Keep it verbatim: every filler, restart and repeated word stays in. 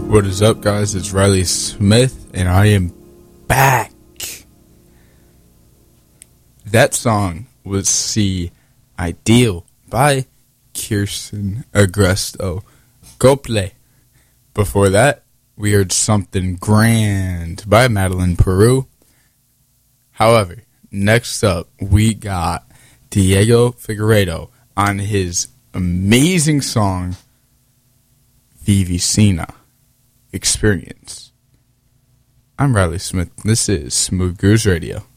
What is up, guys? It's Riley Smith, and I am back. That song was "See Ideal" by Kirsten Agresto. Go play. Before that, we heard "Something Grand" by Madeline Peru. However, next up, we got Diego Figueiredo on his amazing song, Vivicina Experience. I'm Riley Smith. This is Smooth Grooves Radio.